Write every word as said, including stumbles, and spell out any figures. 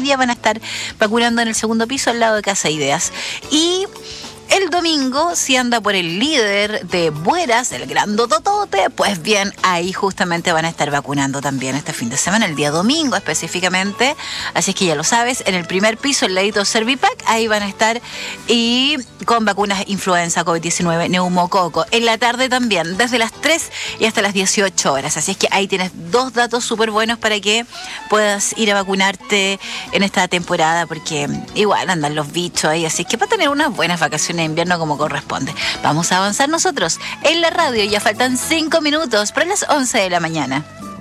día van a estar vacunando en el segundo piso al lado de Casa Ideas. Y el domingo, si anda por el líder de Bueras, el grandototote, pues bien, ahí justamente van a estar vacunando también este fin de semana, el día domingo específicamente. Así es que ya lo sabes, en el primer piso, el ladito Servipack, ahí van a estar y con vacunas influenza, COVID diecinueve, neumococo. En la tarde también, desde las tres y hasta las dieciocho horas. Así es que ahí tienes dos datos súper buenos para que puedas ir a vacunarte en esta temporada, porque igual andan los bichos ahí. Así es que para tener unas buenas vacaciones de invierno como corresponde. Vamos a avanzar nosotros en la radio. Ya faltan cinco minutos para las once de la mañana.